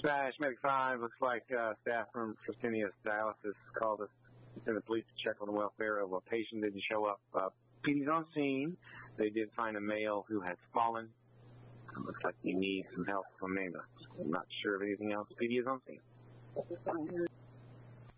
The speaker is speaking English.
Dispatch, Medic 5, looks like staff from Fresenius Dialysis called us to send the police to check on the welfare of a patient that didn't show up. PD's on scene. They did find a male who had fallen. Looks like he needs some help from ambulance. I'm not sure of anything else. PD is on scene.